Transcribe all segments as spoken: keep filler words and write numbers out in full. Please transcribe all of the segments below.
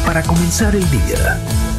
para comenzar el día.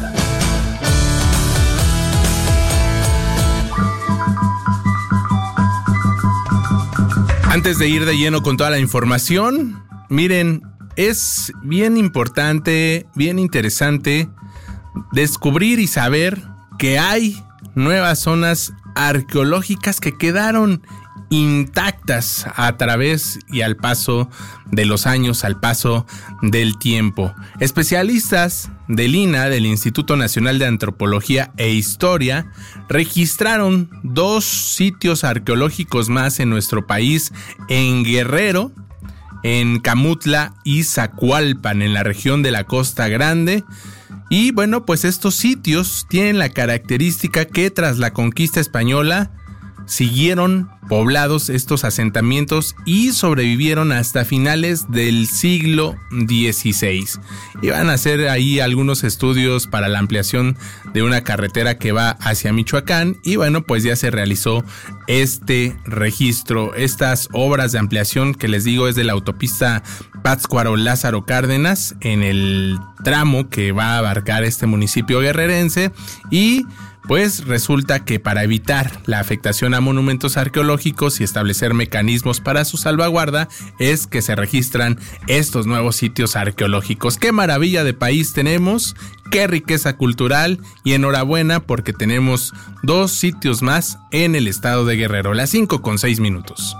Antes de ir de lleno con toda la información, miren, es bien importante, bien interesante descubrir y saber que hay nuevas zonas arqueológicas que quedaron intactas a través y al paso de los años, al paso del tiempo. Especialistas del I N A, del Instituto Nacional de Antropología e Historia, registraron dos sitios arqueológicos más en nuestro país, en Guerrero, en Camutla y Zacualpan, en la región de la Costa Grande. Y bueno, pues estos sitios tienen la característica que tras la conquista española siguieron poblados estos asentamientos y sobrevivieron hasta finales del siglo dieciséis. Iban a hacer ahí algunos estudios para la ampliación de una carretera que va hacia Michoacán y bueno, pues ya se realizó este registro. Estas obras de ampliación que les digo es de la autopista Pátzcuaro-Lázaro Cárdenas en el tramo que va a abarcar este municipio guerrerense y pues resulta que para evitar la afectación a monumentos arqueológicos y establecer mecanismos para su salvaguarda es que se registran estos nuevos sitios arqueológicos. ¡Qué maravilla de país tenemos! ¡Qué riqueza cultural! Y enhorabuena porque tenemos dos sitios más en el estado de Guerrero. Las cinco con seis minutos.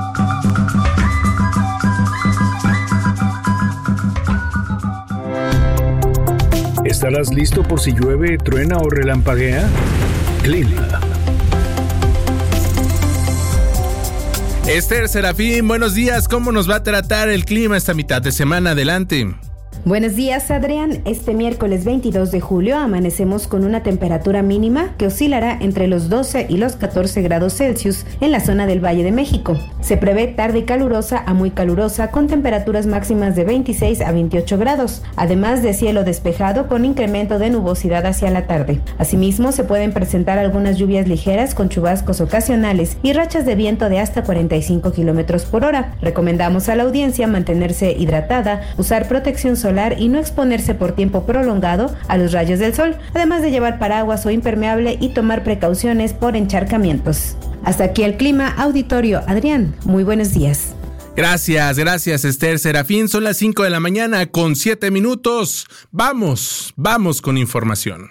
¿Estarás listo por si llueve, truena o relampaguea? Clima. Esther Serafín, buenos días. ¿Cómo nos va a tratar el clima esta mitad de semana? Adelante. Buenos días, Adrián. Este miércoles veintidós de julio amanecemos con una temperatura mínima que oscilará entre los doce y los catorce grados Celsius en la zona del Valle de México. Se prevé tarde calurosa a muy calurosa con temperaturas máximas de veintiséis a veintiocho grados, además de cielo despejado con incremento de nubosidad hacia la tarde. Asimismo, se pueden presentar algunas lluvias ligeras con chubascos ocasionales y rachas de viento de hasta cuarenta y cinco kilómetros por hora. Recomendamos a la audiencia mantenerse hidratada, usar protección solar y no exponerse por tiempo prolongado a los rayos del sol, además de llevar paraguas o impermeable y tomar precauciones por encharcamientos. Hasta aquí el clima, auditorio. Adrián, muy buenos días. Gracias, gracias Esther Serafín. Son las cinco de la mañana con siete minutos. Vamos, vamos con información.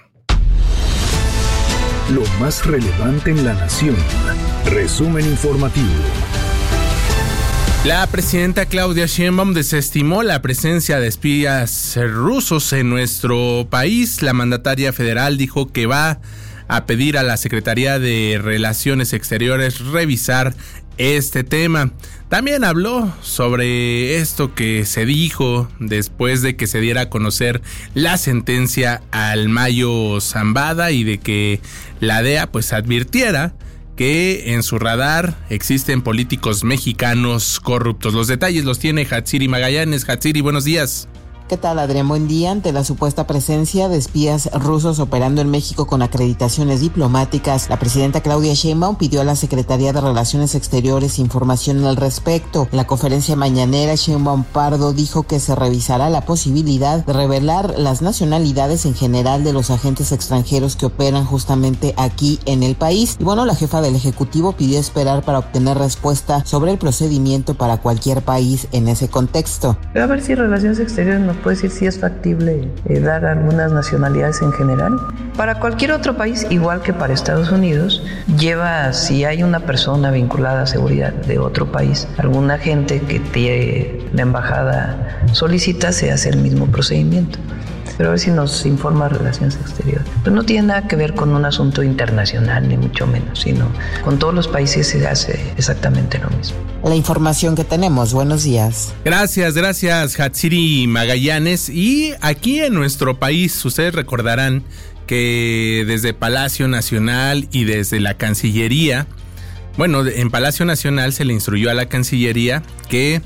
Lo más relevante en la nación. Resumen informativo. La presidenta Claudia Sheinbaum desestimó la presencia de espías rusos en nuestro país. La mandataria federal dijo que va a pedir a la Secretaría de Relaciones Exteriores revisar este tema. También habló sobre esto que se dijo después de que se diera a conocer la sentencia al Mayo Zambada y de que la D E A pues advirtiera que en su radar existen políticos mexicanos corruptos. Los detalles los tiene Hatsiri Magallanes. Hatsiri, buenos días. ¿Qué tal, Adrián? Buen día. Ante la supuesta presencia de espías rusos operando en México con acreditaciones diplomáticas, la presidenta Claudia Sheinbaum pidió a la Secretaría de Relaciones Exteriores información al respecto. En la conferencia mañanera, Sheinbaum Pardo dijo que se revisará la posibilidad de revelar las nacionalidades en general de los agentes extranjeros que operan justamente aquí en el país. Y bueno, la jefa del Ejecutivo pidió esperar para obtener respuesta sobre el procedimiento para cualquier país en ese contexto. A ver si Relaciones Exteriores nos puede decir si es factible eh, dar algunas nacionalidades en general. Para cualquier otro país, igual que para Estados Unidos, lleva, si hay una persona vinculada a seguridad de otro país, algún agente que tiene la embajada solicita, se hace el mismo procedimiento. Pero a ver si nos informa Relaciones Exteriores. Pero no tiene nada que ver con un asunto internacional, ni mucho menos, sino con todos los países se hace exactamente lo mismo. La información que tenemos. Buenos días. Gracias, gracias, Hatsiri Magallanes. Y aquí en nuestro país, ustedes recordarán que desde Palacio Nacional y desde la Cancillería, bueno, en Palacio Nacional se le instruyó a la Cancillería que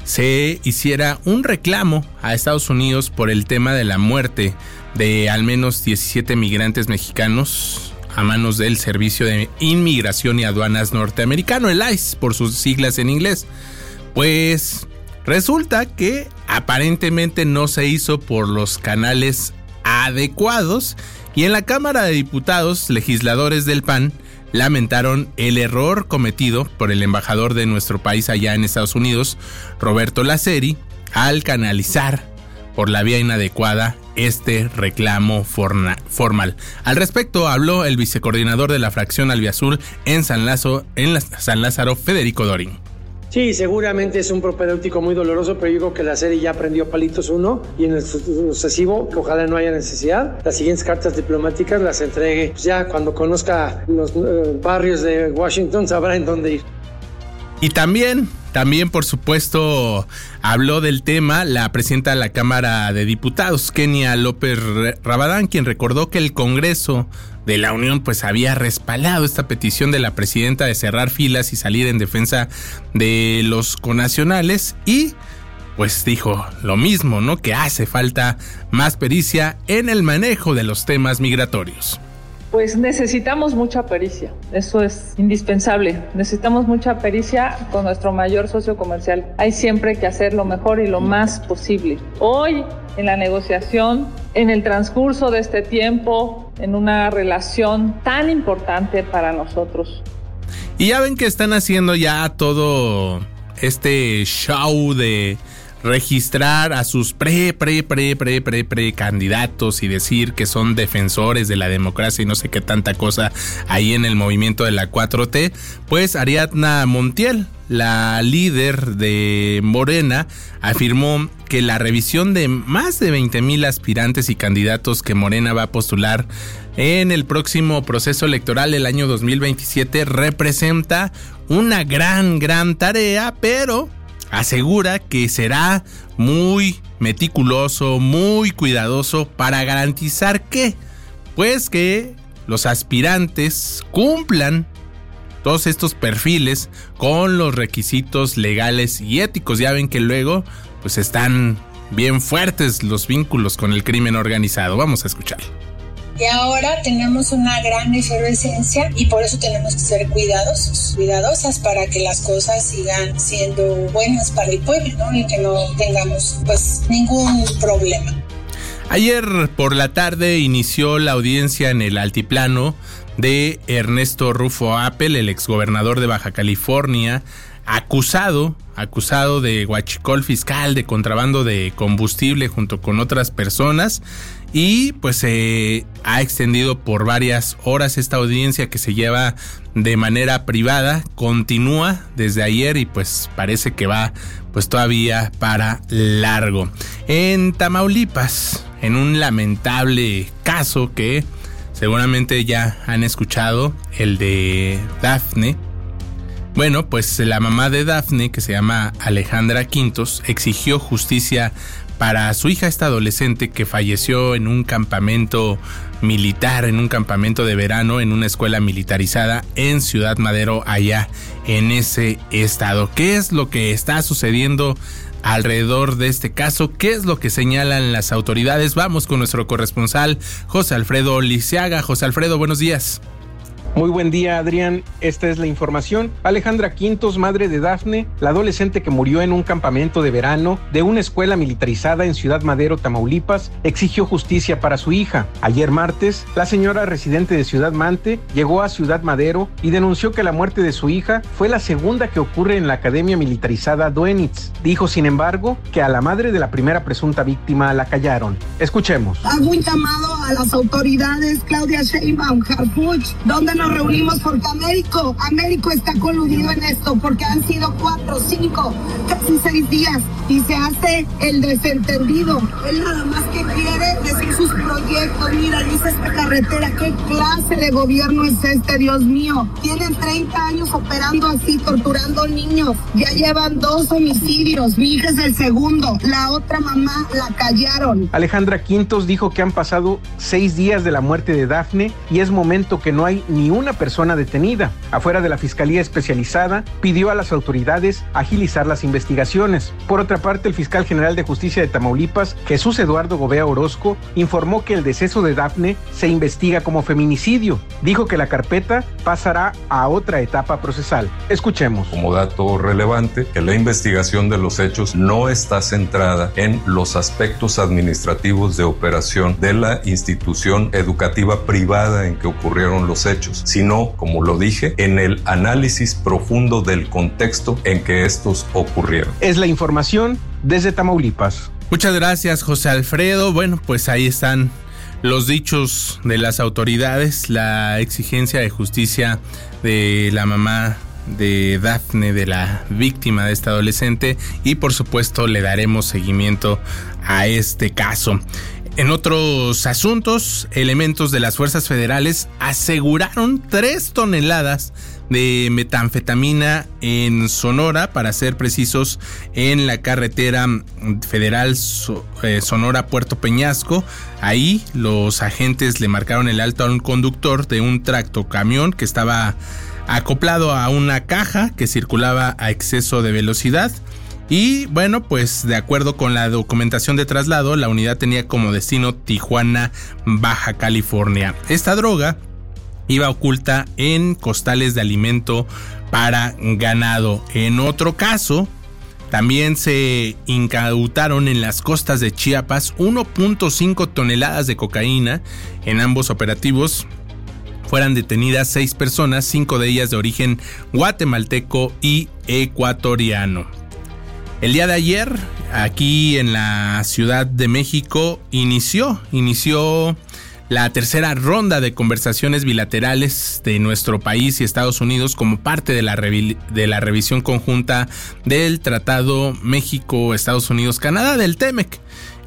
se hiciera un reclamo a Estados Unidos por el tema de la muerte de al menos diecisiete migrantes mexicanos a manos del Servicio de Inmigración y Aduanas norteamericano, el I C E, por sus siglas en inglés. Pues Resulta que aparentemente no se hizo por los canales adecuados y en la Cámara de Diputados, legisladores del P A N lamentaron el error cometido por el embajador de nuestro país allá en Estados Unidos, Roberto Laceri, al canalizar por la vía inadecuada este reclamo forna, formal. Al respecto habló el vicecoordinador de la fracción albiazul en San Lázaro, en la, San Lázaro, Federico Dorin. Sí, seguramente es un propedéutico muy doloroso, pero yo creo que la serie ya aprendió palitos uno y en el sucesivo, que ojalá no haya necesidad, las siguientes cartas diplomáticas las entregue. Pues ya cuando conozca los uh, barrios de Washington sabrá en dónde ir. Y también, también por supuesto, habló del tema la presidenta de la Cámara de Diputados, Kenia López Rabadán, quien recordó que el Congreso de la Unión pues había respaldado esta petición de la presidenta de cerrar filas y salir en defensa de los connacionales y pues dijo lo mismo, ¿no? Que hace falta más pericia en el manejo de los temas migratorios. Pues necesitamos mucha pericia, eso es indispensable. Necesitamos mucha pericia con nuestro mayor socio comercial. Hay siempre que hacer lo mejor y lo más posible. Hoy, en la negociación, en el transcurso de este tiempo, en una relación tan importante para nosotros. Y ya ven que están haciendo ya todo este show de registrar a sus pre, pre, pre, pre, pre, pre candidatos y decir que son defensores de la democracia y no sé qué tanta cosa ahí en el movimiento de la cuatro T, pues Ariadna Montiel, la líder de Morena, afirmó que la revisión de más de veinte mil aspirantes y candidatos que Morena va a postular en el próximo proceso electoral del año dos mil veintisiete representa una gran, gran tarea, pero asegura que será muy meticuloso, muy cuidadoso para garantizar que, pues que los aspirantes cumplan todos estos perfiles con los requisitos legales y éticos. Ya ven que luego pues están bien fuertes los vínculos con el crimen organizado. Vamos a escuchar. Y ahora tenemos una gran efervescencia y por eso tenemos que ser cuidadosos, cuidadosas para que las cosas sigan siendo buenas para el pueblo, ¿no? Y que no tengamos pues ningún problema. Ayer por la tarde inició la audiencia en el altiplano de Ernesto Rufo Appel, el exgobernador de Baja California, acusado, acusado de huachicol fiscal, de contrabando de combustible junto con otras personas. Y pues se eh, ha extendido por varias horas esta audiencia que se lleva de manera privada. Continúa desde ayer y pues parece que va pues todavía para largo. En Tamaulipas, en un lamentable caso que seguramente ya han escuchado, el de Dafne. Bueno, pues la mamá de Dafne, que se llama Alejandra Quintos, exigió justicia para su hija, esta adolescente que falleció en un campamento militar, en un campamento de verano en una escuela militarizada en Ciudad Madero, allá en ese estado. ¿Qué es lo que está sucediendo alrededor de este caso? ¿Qué es lo que señalan las autoridades? Vamos con nuestro corresponsal José Alfredo Lisiaga. José Alfredo, buenos días. Muy buen día, Adrián. Esta es la información. Alejandra Quintos, madre de Dafne, la adolescente que murió en un campamento de verano de una escuela militarizada en Ciudad Madero, Tamaulipas, exigió justicia para su hija. Ayer martes, la señora residente de Ciudad Mante llegó a Ciudad Madero y denunció que la muerte de su hija fue la segunda que ocurre en la academia militarizada Duenitz. Dijo, sin embargo, que a la madre de la primera presunta víctima la callaron. Escuchemos. Hago un llamado a las autoridades, Claudia Sheinbaum, Harfuch, donde nos reunimos porque Américo, Américo está coludido en esto, porque han sido cuatro, cinco, casi seis días y se hace el desentendido. Él nada más que quiere decir sus proyectos. Mira, dice esta carretera, ¿qué clase de gobierno es este, Dios mío? Tienen treinta años operando así, torturando niños. Ya llevan dos homicidios. Mi hija es el segundo. La otra mamá la callaron. Alejandra Quintos dijo que han pasado seis días de la muerte de Dafne y es momento que no hay ni un una persona detenida. Afuera de la Fiscalía Especializada, pidió a las autoridades agilizar las investigaciones. Por otra parte, el fiscal general de Justicia de Tamaulipas, Jesús Eduardo Gobea Orozco, informó que el deceso de Dafne se investiga como feminicidio. Dijo que la carpeta pasará a otra etapa procesal. Escuchemos. Como dato relevante, que la investigación de los hechos no está centrada en los aspectos administrativos de operación de la institución educativa privada en que ocurrieron los hechos, sino, como lo dije, en el análisis profundo del contexto en que estos ocurrieron. Es la información desde Tamaulipas. Muchas gracias, José Alfredo. Bueno, pues ahí están los dichos de las autoridades, la exigencia de justicia de la mamá de Dafne, de la víctima de esta adolescente, y por supuesto le daremos seguimiento a este caso. En otros asuntos, elementos de las fuerzas federales aseguraron tres toneladas de metanfetamina en Sonora, para ser precisos, en la carretera federal so, eh, Sonora-Puerto Peñasco. Ahí los agentes le marcaron el alto a un conductor de un tractocamión que estaba acoplado a una caja que circulaba a exceso de velocidad. Y bueno, pues de acuerdo con la documentación de traslado, la unidad tenía como destino Tijuana, Baja California. Esta droga iba oculta en costales de alimento para ganado. En otro caso, también se incautaron en las costas de Chiapas uno punto cinco toneladas de cocaína. En ambos operativos fueron detenidas seis personas, cinco de ellas de origen guatemalteco y ecuatoriano. El día de ayer, aquí en la Ciudad de México, inició, inició la tercera ronda de conversaciones bilaterales de nuestro país y Estados Unidos como parte de la, revi- de la revisión conjunta del Tratado México-Estados Unidos-Canadá, del T M E C.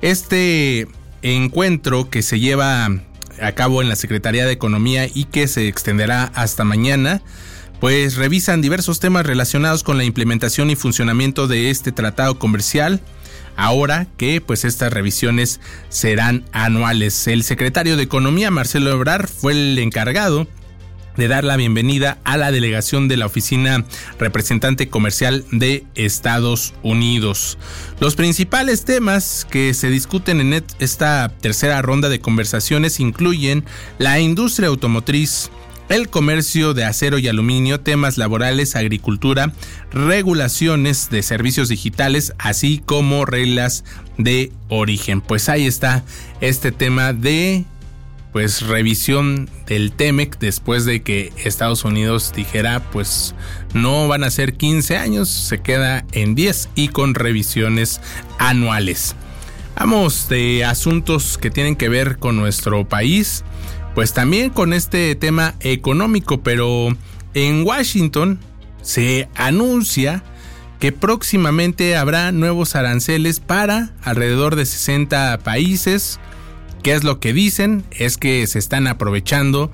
Este encuentro, que se lleva a cabo en la Secretaría de Economía y que se extenderá hasta mañana, pues revisan diversos temas relacionados con la implementación y funcionamiento de este tratado comercial, ahora que pues estas revisiones serán anuales. El secretario de Economía, Marcelo Ebrard, fue el encargado de dar la bienvenida a la delegación de la Oficina Representante Comercial de Estados Unidos. Los principales temas que se discuten en esta tercera ronda de conversaciones incluyen la industria automotriz, el comercio de acero y aluminio, temas laborales, agricultura, regulaciones de servicios digitales, así como reglas de origen. Pues ahí está este tema de pues revisión del T M E C, después de que Estados Unidos dijera pues no van a ser quince años, se queda en diez y con revisiones anuales. Vamos de asuntos que tienen que ver con nuestro país, pues también con este tema económico, pero en Washington se anuncia que próximamente habrá nuevos aranceles para alrededor de sesenta países. ¿Qué es lo que dicen? Es que se están aprovechando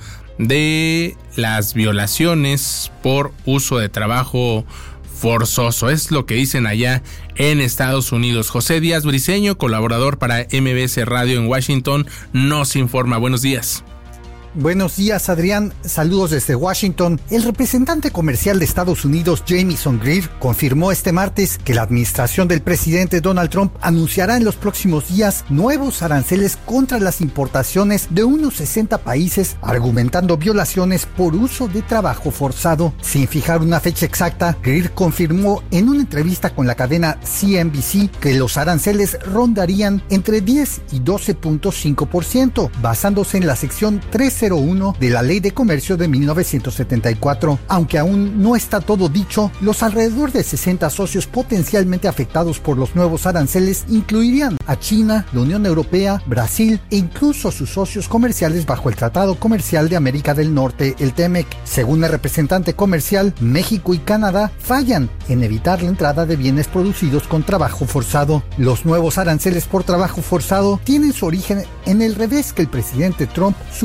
de las violaciones por uso de trabajo forzoso. Es lo que dicen allá en Estados Unidos. José Díaz Briceño, colaborador para M B S Radio en Washington, nos informa. Buenos días. Buenos días, Adrián. Saludos desde Washington. El representante comercial de Estados Unidos, Jamieson Greer, confirmó este martes que la administración del presidente Donald Trump anunciará en los próximos días nuevos aranceles contra las importaciones de unos sesenta países, argumentando violaciones por uso de trabajo forzado. Sin fijar una fecha exacta, Greer confirmó en una entrevista con la cadena C N B C que los aranceles rondarían entre diez y doce punto cinco por ciento, basándose en la sección trescientos uno de la Ley de Comercio de mil novecientos setenta y cuatro. Aunque aún no está todo dicho, los alrededor de sesenta socios potencialmente afectados por los nuevos aranceles incluirían a China, la Unión Europea, Brasil e incluso sus socios comerciales bajo el Tratado Comercial de América del Norte, el T M E C. Según el representante comercial, México y Canadá fallan en evitar la entrada de bienes producidos con trabajo forzado. Los nuevos aranceles por trabajo forzado tienen su origen en el revés que el presidente Trump sufrió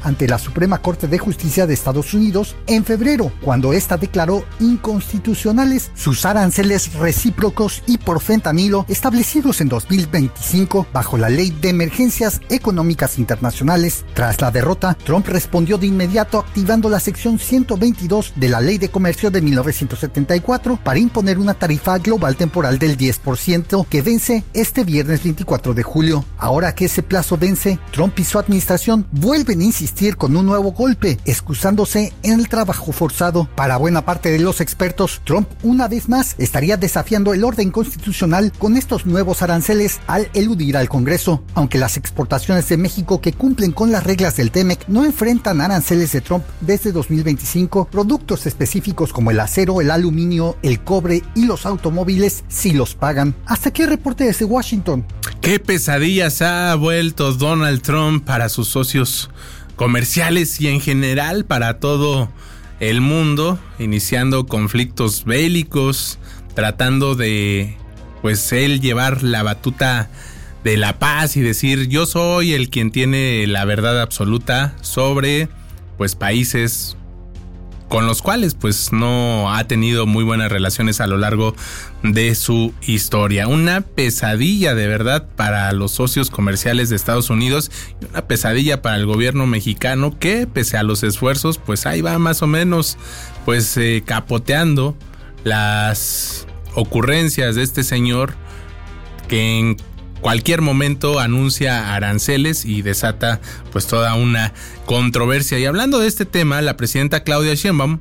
ante la Suprema Corte de Justicia de Estados Unidos en febrero, cuando ésta declaró inconstitucionales sus aranceles recíprocos y por fentanilo establecidos en dos mil veinticinco bajo la Ley de Emergencias Económicas Internacionales. Tras la derrota, Trump respondió de inmediato activando la sección ciento veintidós de la Ley de Comercio de mil novecientos setenta y cuatro para imponer una tarifa global temporal del diez por ciento que vence este viernes veinticuatro de julio. Ahora que ese plazo vence, Trump y su administración vuelven a insistir con un nuevo golpe, excusándose en el trabajo forzado. Para buena parte de los expertos, Trump una vez más estaría desafiando el orden constitucional con estos nuevos aranceles al eludir al Congreso. Aunque las exportaciones de México que cumplen con las reglas del T M E C no enfrentan aranceles de Trump desde dos mil veinticinco, productos específicos como el acero, el aluminio, el cobre y los automóviles sí los pagan. Hasta aquí el reporte desde Washington. Qué pesadillas ha vuelto Donald Trump para sus socios comerciales y en general para todo el mundo, iniciando conflictos bélicos, tratando de, pues, él llevar la batuta de la paz y decir yo soy el quien tiene la verdad absoluta sobre, pues, países con los cuales pues no ha tenido muy buenas relaciones a lo largo de su historia. Una pesadilla de verdad para los socios comerciales de Estados Unidos y una pesadilla para el gobierno mexicano que pese a los esfuerzos pues ahí va más o menos pues eh, capoteando las ocurrencias de este señor que en cualquier momento anuncia aranceles y desata pues toda una controversia. Y hablando de este tema, la presidenta Claudia Sheinbaum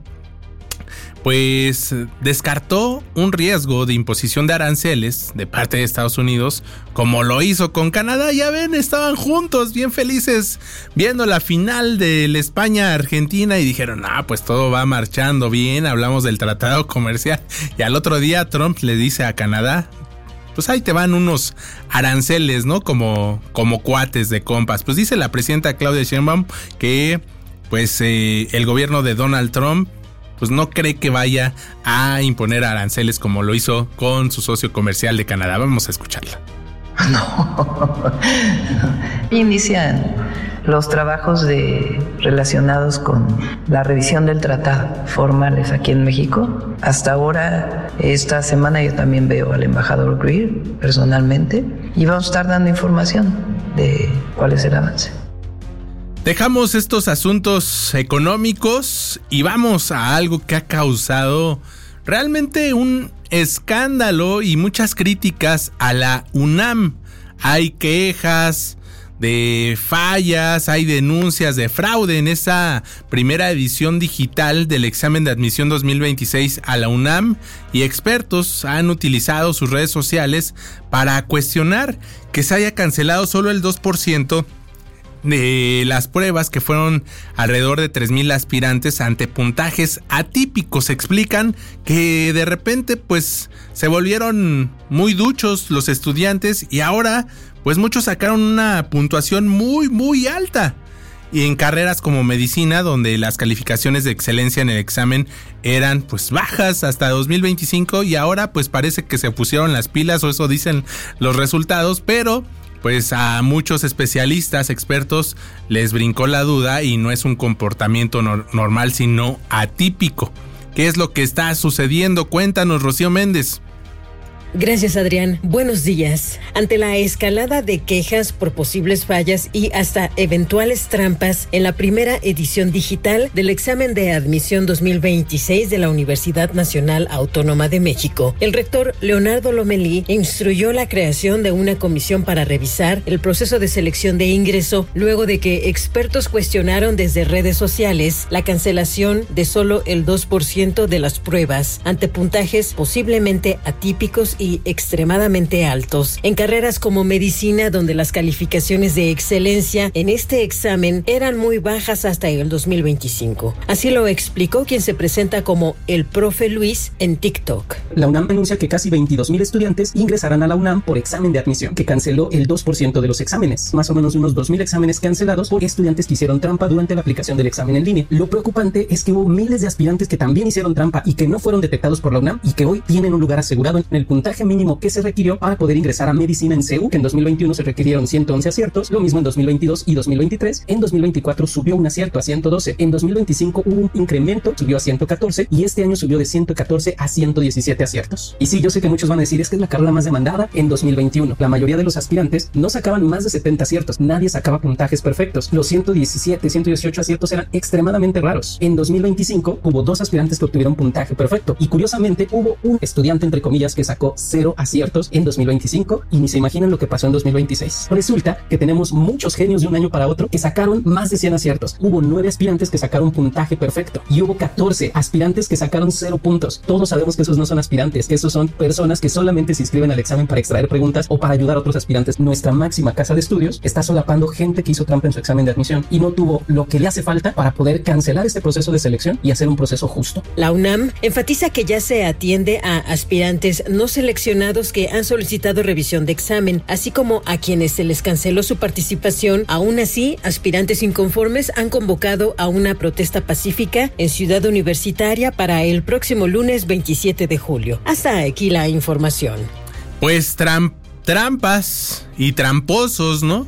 pues descartó un riesgo de imposición de aranceles de parte de Estados Unidos, como lo hizo con Canadá. Ya ven, estaban juntos, bien felices, viendo la final de España-Argentina y dijeron, ah, pues todo va marchando bien, hablamos del tratado comercial. Y al otro día Trump le dice a Canadá, pues ahí te van unos aranceles, ¿no? Como, como cuates de compas. Pues dice la presidenta Claudia Sheinbaum que pues eh, el gobierno de Donald Trump pues no cree que vaya a imponer aranceles como lo hizo con su socio comercial de Canadá. Vamos a escucharla. No, inician los trabajos de, relacionados con la revisión del tratado formales aquí en México. Hasta ahora, esta semana yo también veo al embajador Greer personalmente y vamos a estar dando información de cuál es el avance. Dejamos estos asuntos económicos y vamos a algo que ha causado realmente un escándalo y muchas críticas a la UNAM. Hay quejas de fallas, hay denuncias de fraude en esa primera edición digital del examen de admisión dos mil veintiséis a la UNAM y expertos han utilizado sus redes sociales para cuestionar que se haya cancelado solo el dos por ciento de las pruebas, que fueron alrededor de tres mil aspirantes ante puntajes atípicos. Explican que de repente pues se volvieron muy duchos los estudiantes y ahora pues muchos sacaron una puntuación muy muy alta. Y en carreras como medicina, donde las calificaciones de excelencia en el examen eran pues bajas hasta dos mil veinticinco y ahora pues parece que se pusieron las pilas, o eso dicen los resultados, pero pues a muchos especialistas, expertos, les brincó la duda y no es un comportamiento no- normal, sino atípico. ¿Qué es lo que está sucediendo? Cuéntanos, Rocío Méndez. Gracias, Adrián. Buenos días. Ante la escalada de quejas por posibles fallas y hasta eventuales trampas en la primera edición digital del examen de admisión dos mil veintiséis de la Universidad Nacional Autónoma de México, el rector Leonardo Lomelí instruyó la creación de una comisión para revisar el proceso de selección de ingreso luego de que expertos cuestionaron desde redes sociales la cancelación de solo el dos por ciento de las pruebas ante puntajes posiblemente atípicos y y extremadamente altos. En carreras como medicina, donde las calificaciones de excelencia en este examen eran muy bajas hasta el dos mil veinticinco. Así lo explicó quien se presenta como el profe Luis en TikTok. La UNAM anuncia que casi veintidós mil estudiantes ingresarán a la UNAM por examen de admisión, que canceló el dos por ciento de los exámenes, más o menos unos dos mil exámenes cancelados por estudiantes que hicieron trampa durante la aplicación del examen en línea. Lo preocupante es que hubo miles de aspirantes que también hicieron trampa y que no fueron detectados por la UNAM y que hoy tienen un lugar asegurado en el puntaje puntaje mínimo que se requirió para poder ingresar a medicina en C E U, que en dos mil veintiuno se requirieron ciento once aciertos, lo mismo en dos mil veintidós y dos mil veintitrés. En dos mil veinticuatro subió un acierto a ciento doce, en dos mil veinticinco hubo un incremento, subió a ciento catorce y este año subió de ciento catorce a ciento diecisiete aciertos. Y sí, yo sé que muchos van a decir, es que es la carrera más demandada en dos mil veintiuno. La mayoría de los aspirantes no sacaban más de setenta aciertos, nadie sacaba puntajes perfectos. Los ciento diecisiete, ciento dieciocho aciertos eran extremadamente raros. En dos mil veinticinco hubo dos aspirantes que obtuvieron puntaje perfecto y curiosamente hubo un estudiante entre comillas que sacó cero aciertos en dos mil veinticinco y ni se imaginan lo que pasó en dos mil veintiséis. Resulta que tenemos muchos genios de un año para otro que sacaron más de cien aciertos. Hubo nueve aspirantes que sacaron puntaje perfecto y hubo catorce aspirantes que sacaron cero puntos. Todos sabemos que esos no son aspirantes, que esos son personas que solamente se inscriben al examen para extraer preguntas o para ayudar a otros aspirantes. Nuestra máxima casa de estudios está solapando gente que hizo trampa en su examen de admisión y no tuvo lo que le hace falta para poder cancelar este proceso de selección y hacer un proceso justo. La UNAM enfatiza que ya se atiende a aspirantes no seleccionados que han solicitado revisión de examen, así como a quienes se les canceló su participación. Aún así, aspirantes inconformes han convocado a una protesta pacífica en Ciudad Universitaria para el próximo lunes veintisiete de julio. Hasta aquí la información. Pues tram- trampas y tramposos, ¿no?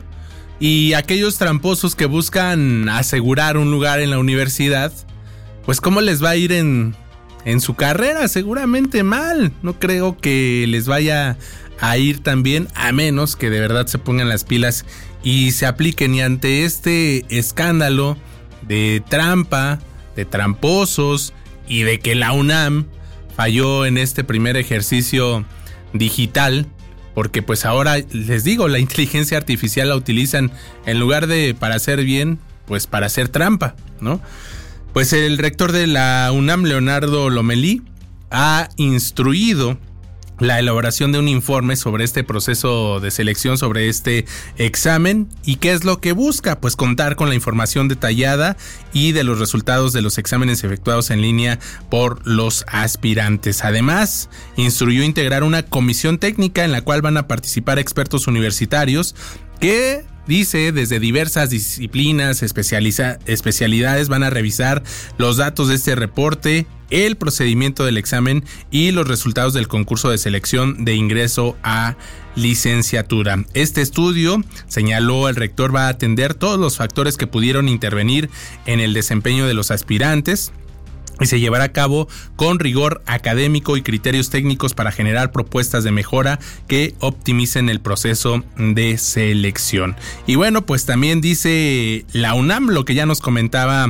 Y aquellos tramposos que buscan asegurar un lugar en la universidad, pues ¿cómo les va a ir en, en su carrera? Seguramente mal. No creo que les vaya a ir tan bien, a menos que de verdad se pongan las pilas y se apliquen. Y ante este escándalo de trampa, de tramposos y de que la UNAM falló en este primer ejercicio digital, porque pues ahora les digo, la inteligencia artificial la utilizan en lugar de para hacer bien, pues para hacer trampa, ¿no? Pues el rector de la UNAM, Leonardo Lomelí, ha instruido la elaboración de un informe sobre este proceso de selección, sobre este examen. ¿Y qué es lo que busca? Pues contar con la información detallada y de los resultados de los exámenes efectuados en línea por los aspirantes. Además, instruyó integrar una comisión técnica en la cual van a participar expertos universitarios que, dice, desde diversas disciplinas, especializa- especialidades van a revisar los datos de este reporte, el procedimiento del examen y los resultados del concurso de selección de ingreso a licenciatura. Este estudio, señaló el rector, va a atender todos los factores que pudieron intervenir en el desempeño de los aspirantes y se llevará a cabo con rigor académico y criterios técnicos para generar propuestas de mejora que optimicen el proceso de selección. Y bueno, pues también dice la UNAM, lo que ya nos comentaba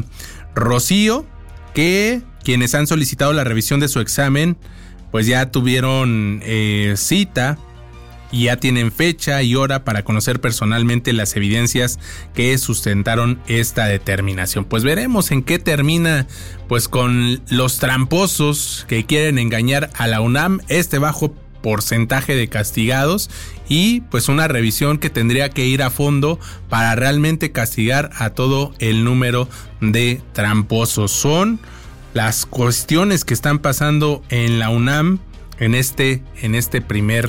Rocío, que quienes han solicitado la revisión de su examen, pues ya tuvieron eh, cita y ya tienen fecha y hora para conocer personalmente las evidencias que sustentaron esta determinación. Pues veremos en qué termina, pues con los tramposos que quieren engañar a la UNAM, este bajo porcentaje de castigados y pues una revisión que tendría que ir a fondo para realmente castigar a todo el número de tramposos. Son las cuestiones que están pasando en la UNAM en este, en este primer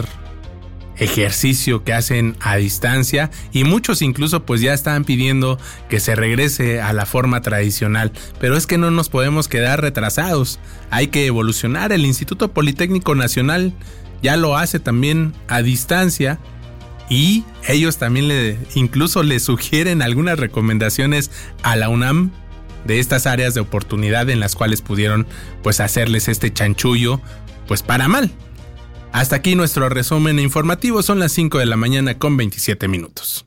ejercicio que hacen a distancia, y muchos incluso pues ya están pidiendo que se regrese a la forma tradicional, pero es que no nos podemos quedar retrasados, hay que evolucionar. El Instituto Politécnico Nacional ya lo hace también a distancia y ellos también le, incluso le sugieren algunas recomendaciones a la UNAM de estas áreas de oportunidad en las cuales pudieron pues hacerles este chanchullo pues para mal. Hasta aquí nuestro resumen informativo, son las cinco de la mañana con veintisiete minutos.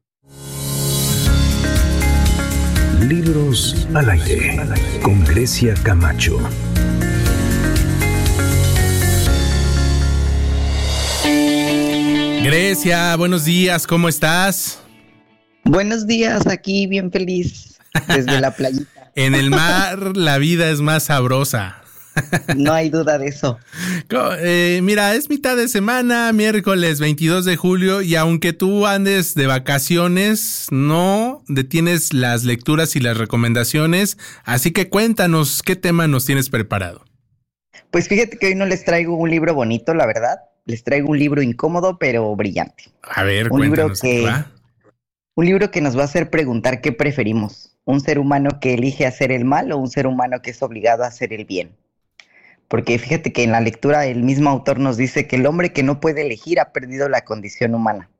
Libros al aire con Grecia Camacho. Grecia, buenos días, ¿cómo estás? Buenos días, aquí bien feliz desde la playita. En el mar la vida es más sabrosa. No hay duda de eso. Eh, mira, es mitad de semana, miércoles veintidós de julio, y aunque tú andes de vacaciones, no detienes las lecturas y las recomendaciones, así que cuéntanos, ¿qué tema nos tienes preparado? Pues fíjate que hoy no les traigo un libro bonito, la verdad. Les traigo un libro incómodo, pero brillante. A ver, un cuéntanos. Libro que, ¿va? Un libro que nos va a hacer preguntar qué preferimos. ¿Un ser humano que elige hacer el mal o un ser humano que es obligado a hacer el bien? porque fíjate que en la lectura el mismo autor nos dice que el hombre que no puede elegir ha perdido la condición humana.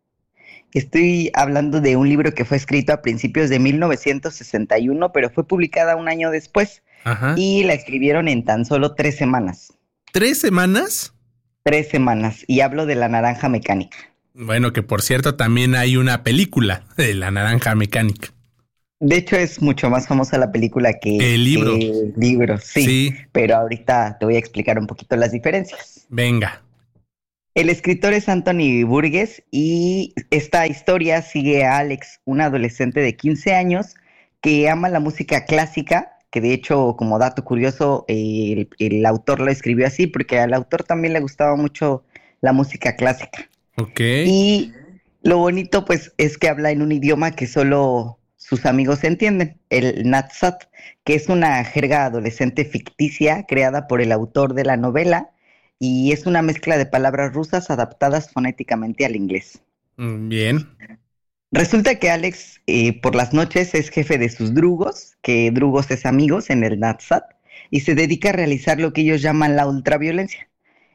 Estoy hablando de un libro que fue escrito a principios de mil novecientos sesenta y uno, pero fue publicada un año después. Ajá. Y la escribieron en tan solo tres semanas. ¿Tres semanas? Tres semanas, y hablo de La Naranja Mecánica. Bueno, que por cierto también hay una película de La Naranja Mecánica. De hecho, es mucho más famosa la película que el libro. Que el libro, sí, sí. Pero ahorita te voy a explicar un poquito las diferencias. Venga. El escritor es Anthony Burgess y esta historia sigue a Alex, un adolescente de quince años que ama la música clásica, que de hecho, como dato curioso, el, el autor lo escribió así porque al autor también le gustaba mucho la música clásica. Ok. Y lo bonito, pues, es que habla en un idioma que solo sus amigos entienden, el Natsat, que es una jerga adolescente ficticia creada por el autor de la novela y es una mezcla de palabras rusas adaptadas fonéticamente al inglés. Bien. Resulta que Alex eh, por las noches es jefe de sus drugos, que drugos es amigos en el Natsat, y se dedica a realizar lo que ellos llaman la ultraviolencia.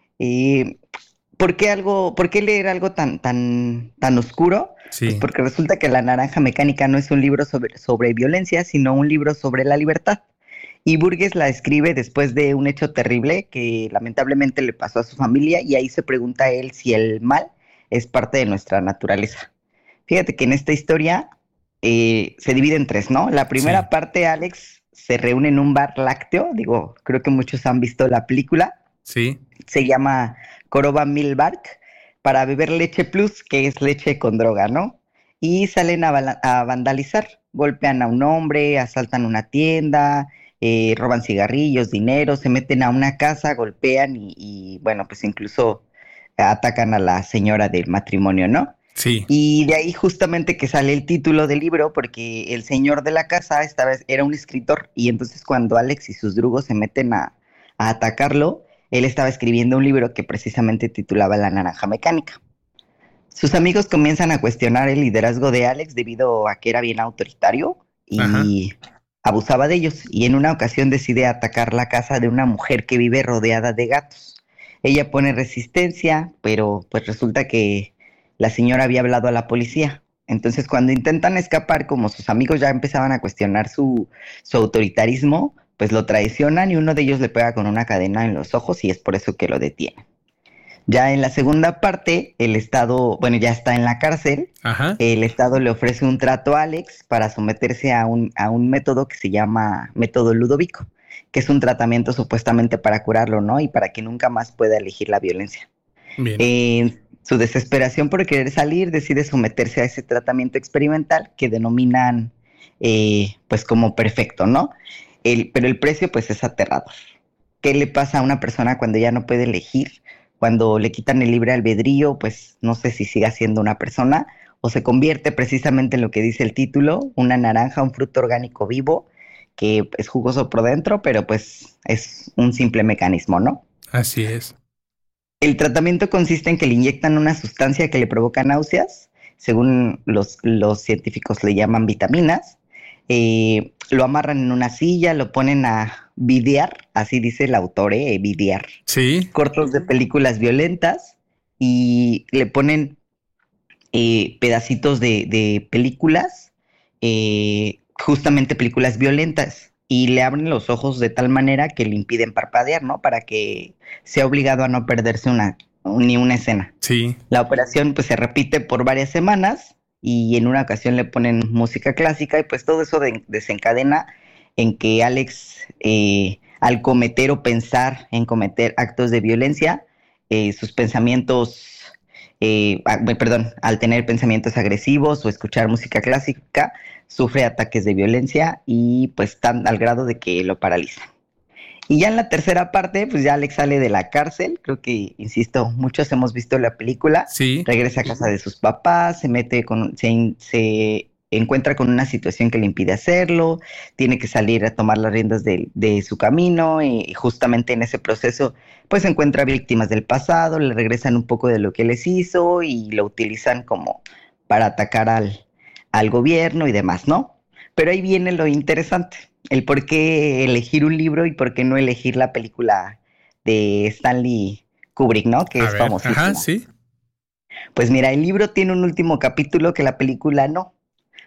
Eh, ¿Por qué algo, por qué leer algo tan, tan, tan oscuro? Sí. Pues porque resulta que La Naranja Mecánica no es un libro sobre, sobre violencia, sino un libro sobre la libertad. Y Burgess la escribe después de un hecho terrible que lamentablemente le pasó a su familia, y ahí se pregunta él si el mal es parte de nuestra naturaleza. Fíjate que en esta historia eh, se divide en tres, ¿no? La primera sí. parte, Alex se reúne en un bar lácteo, digo, creo que muchos han visto la película. Sí. Se llama Korova Milk, para beber leche plus, que es leche con droga, ¿no? Y salen a, a vandalizar, golpean a un hombre, asaltan una tienda, eh, roban cigarrillos, dinero, se meten a una casa, golpean y, y, bueno, pues incluso atacan a la señora del matrimonio, ¿no? Sí. Y de ahí justamente que sale el título del libro, porque el señor de la casa esta vez era un escritor, y entonces cuando Alex y sus drugos se meten a, a atacarlo, él estaba escribiendo un libro que precisamente titulaba La Naranja Mecánica. Sus amigos comienzan a cuestionar el liderazgo de Alex debido a que era bien autoritario y Ajá. abusaba de ellos. Y en una ocasión decide atacar la casa de una mujer que vive rodeada de gatos. Ella pone resistencia, pero pues resulta que la señora había hablado a la policía. Entonces cuando intentan escapar, como sus amigos ya empezaban a cuestionar su, su autoritarismo, pues lo traicionan y uno de ellos le pega con una cadena en los ojos y es por eso que lo detienen. Ya en la segunda parte, el Estado, bueno, ya está en la cárcel. Ajá. El Estado le ofrece un trato a Alex para someterse a un, a un método que se llama método Ludovico, que es un tratamiento supuestamente para curarlo, ¿no? Y para que nunca más pueda elegir la violencia. Bien. Eh, su desesperación por querer salir, decide someterse a ese tratamiento experimental que denominan, eh, pues, como perfecto, ¿no? El, pero el precio, pues, es aterrador. ¿Qué le pasa a una persona cuando ya no puede elegir? Cuando le quitan el libre albedrío, pues no sé si siga siendo una persona o se convierte precisamente en lo que dice el título, una naranja, un fruto orgánico vivo que es jugoso por dentro, pero pues es un simple mecanismo, ¿no? Así es. El tratamiento consiste en que le inyectan una sustancia que le provoca náuseas, según los, los científicos le llaman vitaminas. Eh, lo amarran en una silla, lo ponen a videar, así dice el autor, eh, videar. Sí. Cortos de películas violentas y le ponen eh, pedacitos de, de películas, eh, justamente películas violentas, y le abren los ojos de tal manera que le impiden parpadear, ¿no? Para que sea obligado a no perderse una, ni una escena. Sí. La operación pues se repite por varias semanas y en una ocasión le ponen música clásica y pues todo eso de, desencadena en que Alex, eh, al cometer o pensar en cometer actos de violencia, eh, sus pensamientos, eh, ah, perdón, al tener pensamientos agresivos o escuchar música clásica, sufre ataques de violencia y pues tan al grado de que lo paraliza. Y ya en la tercera parte, pues ya Alex sale de la cárcel, creo que, insisto, muchos hemos visto la película, sí. Regresa a casa de sus papás, se mete con, se, se encuentra con una situación que le impide hacerlo, tiene que salir a tomar las riendas de, de su camino y justamente en ese proceso, pues encuentra víctimas del pasado, le regresan un poco de lo que les hizo y lo utilizan como para atacar al, al gobierno y demás, ¿no? Pero ahí viene lo interesante. El por qué elegir un libro y por qué no elegir la película de Stanley Kubrick, ¿no? Que A es ver, famosísima. ajá, sí. Pues mira, el libro tiene un último capítulo que la película no,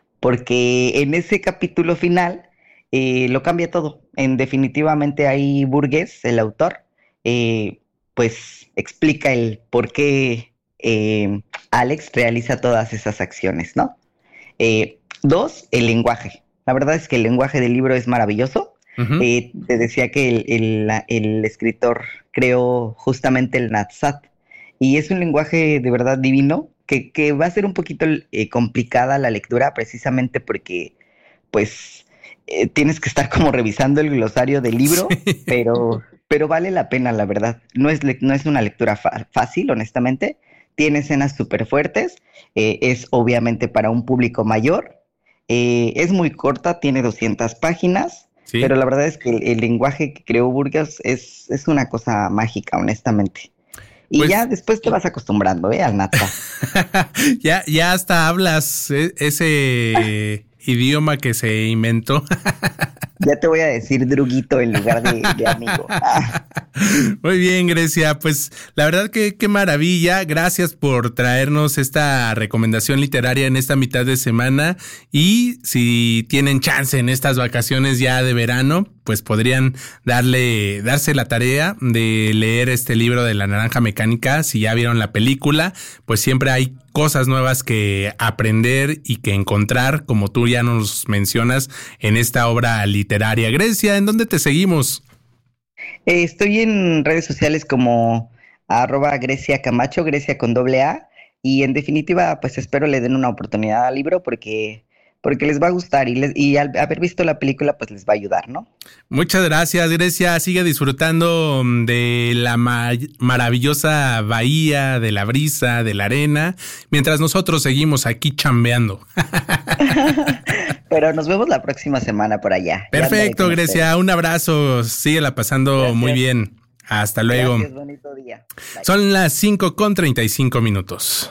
porque en ese capítulo final eh, lo cambia todo. En definitivamente ahí Burgess, el autor, eh, pues explica el por qué eh, Alex realiza todas esas acciones, ¿no? Eh, dos, el lenguaje. La verdad es que el lenguaje del libro es maravilloso. Uh-huh. Eh, te decía que el, el, el escritor creó justamente el Natsat y es un lenguaje de verdad divino que, que va a ser un poquito eh, complicada la lectura precisamente porque pues eh, tienes que estar como revisando el glosario del libro, sí. pero, pero vale la pena, la verdad. No es, no es una lectura fa- fácil, honestamente. Tiene escenas súper fuertes, eh, es obviamente para un público mayor, eh, es muy corta, tiene doscientas páginas, sí. Pero la verdad es que el, el lenguaje que creó Burgess es, es una cosa mágica, honestamente. Y pues, ya después te vas acostumbrando, ¿eh? Al nata. ya, ya hasta hablas ese idioma que se inventó. Ya te voy a decir druguito en lugar de, de amigo. Muy bien, Grecia. Pues la verdad que qué maravilla. Gracias por traernos esta recomendación literaria en esta mitad de semana. Y si tienen chance en estas vacaciones ya de verano, pues podrían darle, darse la tarea de leer este libro de La Naranja Mecánica. Si ya vieron la película, pues siempre hay cosas nuevas que aprender y que encontrar, como tú ya nos mencionas, en esta obra literaria. Grecia, ¿en dónde te seguimos? Eh, estoy en redes sociales como arroba Grecia Camacho, Grecia con doble A, y en definitiva, pues espero le den una oportunidad al libro porque... porque les va a gustar y, les, y al haber visto la película, pues les va a ayudar, ¿no? Muchas gracias, Grecia. Sigue disfrutando de la ma- maravillosa bahía, de la brisa, de la arena, mientras nosotros seguimos aquí chambeando. Pero nos vemos la próxima semana por allá. Perfecto, Grecia. Un abrazo. Síguela pasando gracias. Muy bien. Hasta luego. Gracias, bonito día. Bye. Son las cinco con treinta y cinco minutos.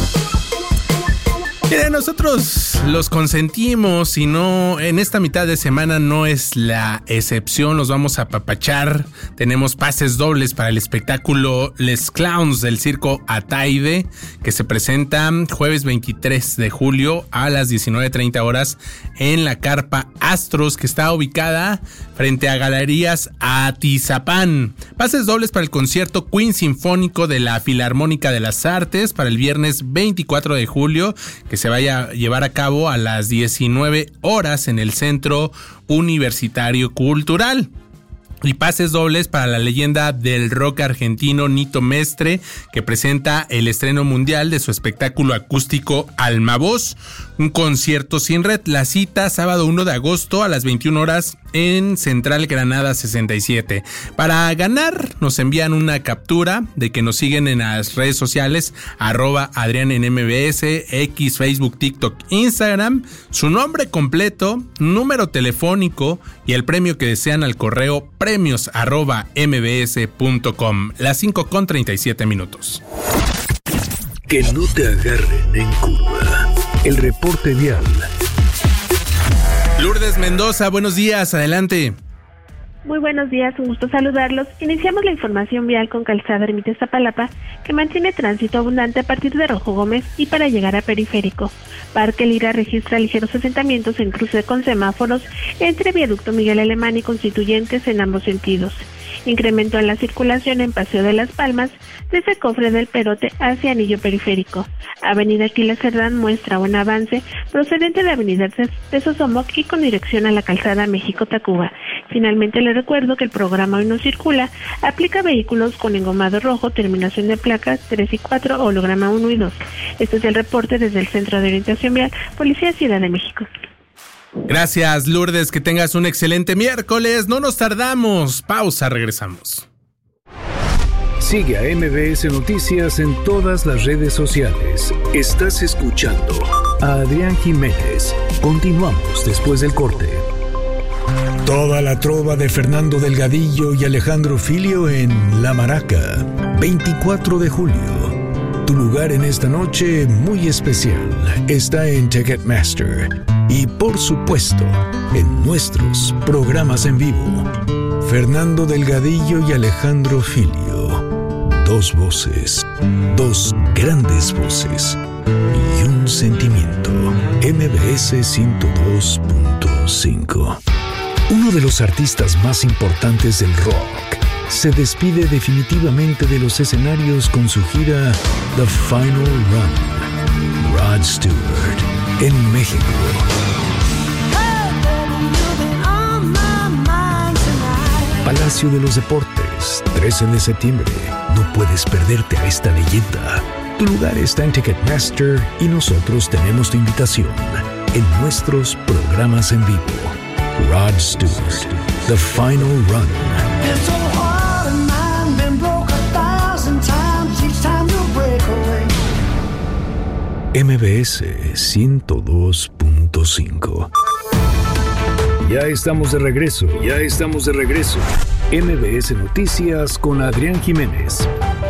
Miren, nosotros los consentimos y no, en esta mitad de semana no es la excepción, los vamos a apapachar. Tenemos pases dobles para el espectáculo Les Clowns del Circo Ataide, que se presenta jueves veintitrés de julio a las diecinueve treinta horas en la Carpa Astros, que está ubicada frente a Galerías Atizapán. Pases dobles para el concierto Queen Sinfónico de la Filarmónica de las Artes para el viernes veinticuatro de julio, que se vaya a llevar a cabo a las diecinueve horas en el Centro Universitario Cultural. Y pases dobles para la leyenda del rock argentino Nito Mestre, que presenta el estreno mundial de su espectáculo acústico Almavoz, un concierto sin red. La cita sábado uno de agosto a las veintiuna horas en Central Granada sesenta y siete. Para ganar nos envían una captura de que nos siguen en las redes sociales arroba Adrián en M B S, X, Facebook, TikTok, Instagram, su nombre completo, número telefónico y el premio que desean al correo premios arroba mbs punto com. Las cinco con treinta y siete minutos. Que no te agarren en curva. El reporte vial. Lourdes Mendoza, buenos días, adelante. Muy buenos días, un gusto saludarlos. Iniciamos la información vial con Calzada Ermita Iztapalapa, que mantiene tránsito abundante a partir de Rojo Gómez y para llegar a Periférico. Parque Lira registra ligeros asentamientos en cruce con semáforos entre Viaducto Miguel Alemán y Constituyentes en ambos sentidos. Incremento en la circulación en Paseo de las Palmas, desde Cofre del Perote hacia Anillo Periférico. Avenida Aquiles Cerdán muestra un avance procedente de Avenida de Sosomoc y con dirección a la Calzada México-Tacuba. Finalmente le recuerdo que el programa Hoy No Circula aplica vehículos con engomado rojo, terminación de placas tres y cuatro, holograma uno y dos. Este es el reporte desde el Centro de Orientación Vial, Policía Ciudad de México. Gracias, Lourdes, que tengas un excelente miércoles. No nos tardamos. Pausa, regresamos. Sigue a M B S Noticias en todas las redes sociales. Estás escuchando a Adrián Jiménez. Continuamos después del corte. Toda la trova de Fernando Delgadillo y Alejandro Filio en La Maraca, veinticuatro de julio. Tu lugar en esta noche muy especial está en Ticketmaster y, por supuesto, en nuestros programas en vivo. Fernando Delgadillo y Alejandro Filio. Dos voces, dos grandes voces y un sentimiento. M B S ciento dos punto cinco. Uno de los artistas más importantes del rock se despide definitivamente de los escenarios con su gira The Final Run. Rod Stewart, en México. Palacio de los Deportes, trece de septiembre. No puedes perderte a esta leyenda. Tu lugar está en Ticketmaster y nosotros tenemos tu invitación en nuestros programas en vivo. Rod Stewart, The Final Run. M B S ciento dos punto cinco. Ya estamos de regreso, ya estamos de regreso. M B S Noticias con Adrián Jiménez.